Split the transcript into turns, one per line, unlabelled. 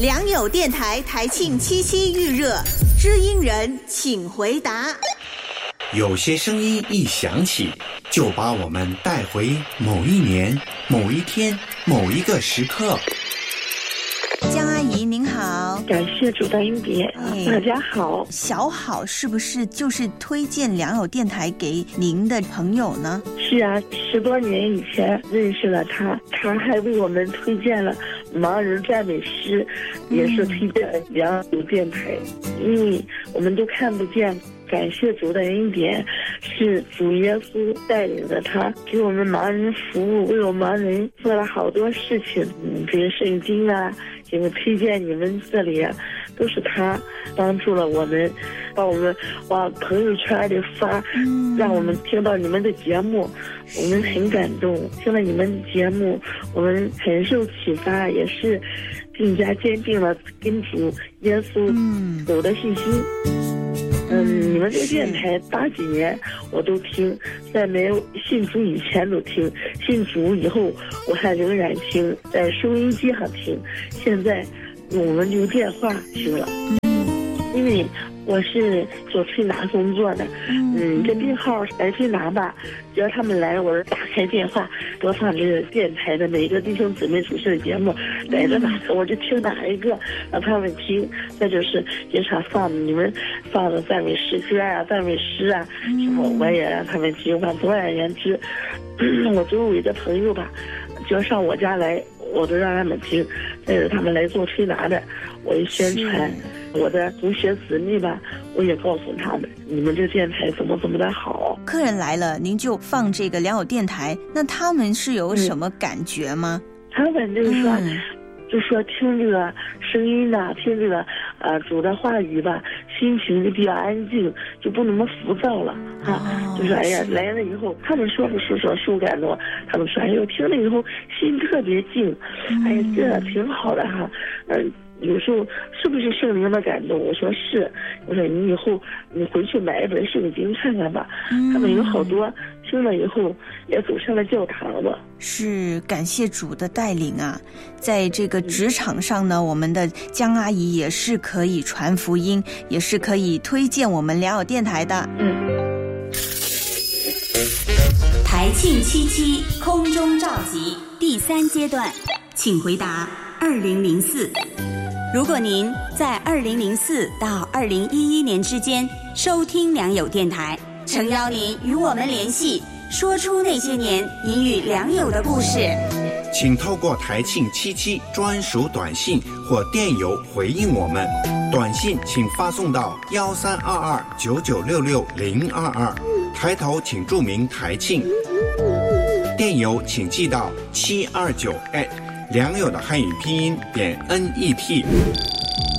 良友电台台庆77预热，知音人请回答。
有些声音一响起，就把我们带回某一年、某一天、某一个时刻。
江阿姨您好，
感谢主的恩典，大家好。
小好是不是就是推荐良友电台给您的朋友呢？
是啊，10多年以前认识了他，他还为我们推荐了盲人赞美诗，也是推荐了良友电台，因为我们都看不见。感谢主的恩典，是主耶稣带领着他给我们盲人服务，为我们盲人做了好多事情，比如圣经啊，给我推荐你们这里啊，都是他帮助了我们，把我们往朋友圈里发，让我们听到你们的节目，我们很感动。听了你们节目，我们很受启发，也是更加坚定了跟主耶稣走的信心。你们这个电台80几年我都听，在没有信主以前都听，信主以后我还仍然听，在收音机上听，现在我们用电话听了。因为我是做推拿工作的，这病号来推拿吧，只要他们来，我打开电话播放这个电台的每一个弟兄姊妹主持的节目，逮着哪个我就听哪一个，让他们听。再就是经常放你们放的赞美诗歌啊、赞美诗啊，什么我也让他们听。总而言之，我周围的朋友吧，只要上我家来，我都让他们听。再有他们来做推拿的，我也宣传。我的同学子女吧，我也告诉他们，你们这电台怎么的好。
客人来了，您就放这个良友电台，那他们是有什么感觉吗？
他们就是说，就说听这个声音呐，听这个主的话语吧，心情就比较安静，就不那么浮躁了啊。就说哎呀，来了以后，他们说受感动，他们说哎呦，听了以后心特别静，哎呀，这挺好的哈，有时候是不是圣灵的感动？我说是，我说你以后你回去买一本圣经看看吧。他们有好多听了以后也走上了教堂了。
是，感谢主的带领啊！在这个职场上呢，我们的江阿姨也是可以传福音，也是可以推荐我们良友电台的。
台庆77空中召集第3阶段，请回答2004。如果您在2004到2011年之间收听良友电台，诚邀您与我们联系，说出那些年您与良友的故事。
请透过台庆77专属短信或电邮回应我们。短信请发送到13229966-022，抬头请注明台庆。电邮请寄到729@良友的汉语拼音.net。